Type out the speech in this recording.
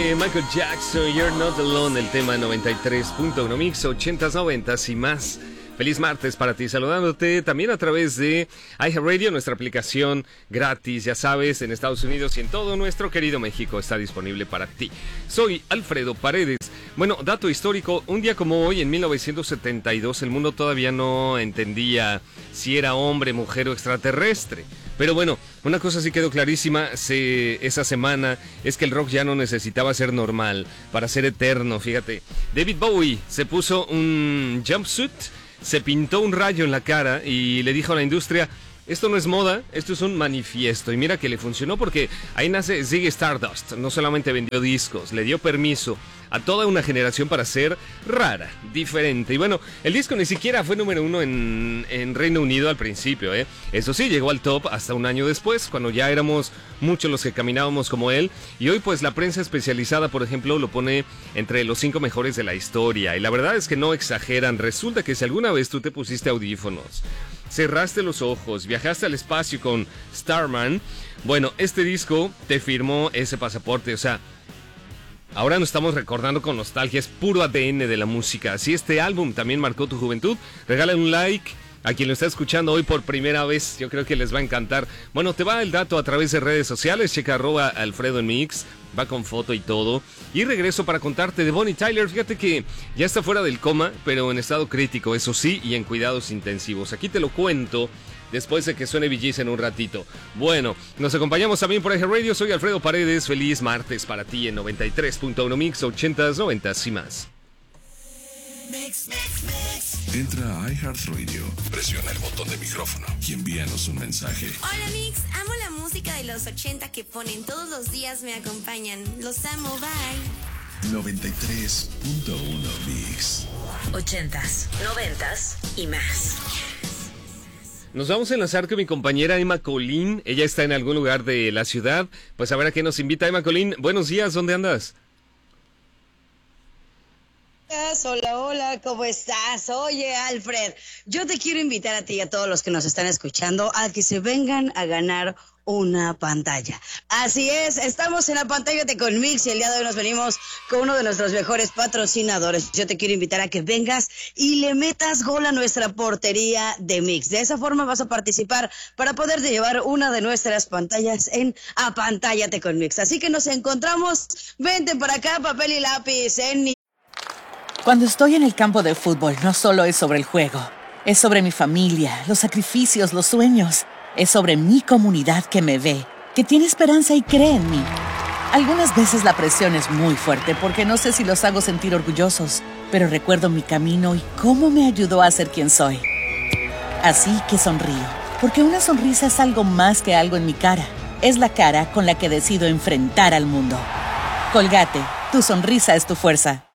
de Michael Jackson, You're Not Alone, el tema 93.1 Mix, 80s, 90s y más. Feliz martes para ti, saludándote también a través de iHeartRadio, nuestra aplicación gratis, ya sabes, en Estados Unidos y en todo nuestro querido México está disponible para ti. Soy Alfredo Paredes. Bueno, dato histórico, un día como hoy, en 1972, el mundo todavía no entendía si era hombre, mujer o extraterrestre. Pero bueno, una cosa sí quedó clarísima esa semana, es que el rock ya no necesitaba ser normal para ser eterno, fíjate. David Bowie se puso un jumpsuit, se pintó un rayo en la cara y le dijo a la industria: esto no es moda, esto es un manifiesto. Y mira que le funcionó, porque ahí nace Ziggy Stardust. No solamente vendió discos, le dio permiso a toda una generación para ser rara, diferente. Y bueno, el disco ni siquiera fue número 1 en Reino Unido al principio, ¿eh? Eso sí, llegó al top hasta un año después, cuando ya éramos muchos los que caminábamos como él. Y hoy pues la prensa especializada, por ejemplo, lo pone entre los 5 mejores de la historia. Y la verdad es que no exageran. Resulta que si alguna vez tú te pusiste audífonos, cerraste los ojos, viajaste al espacio con Starman, bueno, este disco te firmó ese pasaporte. O sea, ahora nos estamos recordando con nostalgia, es puro ADN de la música. Si este álbum también marcó tu juventud, regálale un like a quien lo está escuchando hoy por primera vez. Yo creo que les va a encantar. Bueno, te va el dato a través de redes sociales, checa @Alfredo en Mix, va con foto y todo. Y regreso para contarte de Bonnie Tyler. Fíjate que ya está fuera del coma, pero en estado crítico, eso sí, y en cuidados intensivos. Aquí te lo cuento después de que suene Bee Gees en un ratito. Bueno, nos acompañamos también por iHeartRadio. Soy Alfredo Paredes. Feliz martes para ti en 93.1 Mix, 80s, 90s y más. Entra a iHeartRadio, presiona el botón de micrófono y envíanos un mensaje. Hola Mix, amo la música de los 80 que ponen todos los días, me acompañan. Los amo, bye. 93.1 Mix. 80s, 90s y más. Nos vamos a enlazar con mi compañera Emma Colín. Ella está en algún lugar de la ciudad. Pues a ver a qué nos invita. Emma Colín, buenos días, ¿dónde andas? Hola, hola, ¿cómo estás? Oye, Alfred, yo te quiero invitar a ti y a todos los que nos están escuchando a que se vengan a ganar una pantalla. Así es, estamos en la pantalla de con Mix y el día de hoy nos venimos con uno de nuestros mejores patrocinadores. Yo te quiero invitar a que vengas y le metas gol a nuestra portería de Mix. De esa forma vas a participar para poder llevar una de nuestras pantallas en Apantállate con Mix. Así que nos encontramos, vente para acá, papel y lápiz en... Cuando estoy en el campo de fútbol, no solo es sobre el juego. Es sobre mi familia, los sacrificios, los sueños. Es sobre mi comunidad que me ve, que tiene esperanza y cree en mí. Algunas veces la presión es muy fuerte porque no sé si los hago sentir orgullosos, pero recuerdo mi camino y cómo me ayudó a ser quien soy. Así que sonrío, porque una sonrisa es algo más que algo en mi cara. Es la cara con la que decido enfrentar al mundo. Colgate, tu sonrisa es tu fuerza.